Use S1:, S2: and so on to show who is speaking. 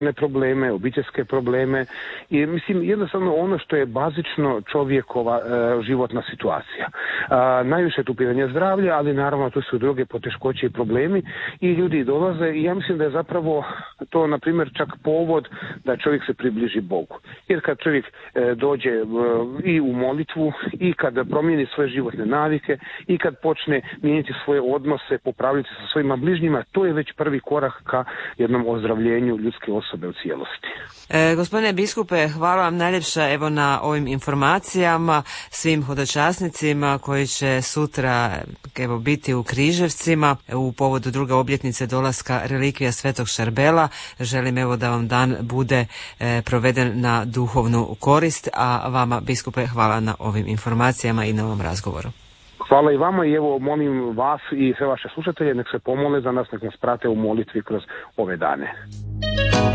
S1: probleme, obiteljske probleme i mislim jednostavno ono što je bazično čovjekova životna situacija. Najviše tu pitanje zdravlja, ali naravno tu su druge poteškoće i problemi i ljudi dolaze i ja mislim da je zapravo to na primjer čak povod da čovjek se približi Bogu. Jer kad čovjek dođe i u molitvu i kad promijeni svoje životne navike i kad počne mijenjati svoje odnose, popravljati sa svojima bližnjima, to je već prvi korak ka jednom ozdravljenju ljudske osobe u cijelosti.
S2: Gospodine biskupe, hvala vam najljepša evo na ovim informacijama, svim hodočasnicima koji će sutra evo biti u Križevcima u povodu druge obljetnice dolaska relikvija Svetog Šarbela. Želim evo da vam dan bude proveden na duhovnu korist, a vama biskupe hvala na ovim informacijama i na ovom razgovoru.
S1: Hvala i vama i evo molim vas i sve vaše slušatelje nek se pomole za nas, nek nas prate u molitvi kroz ove dane.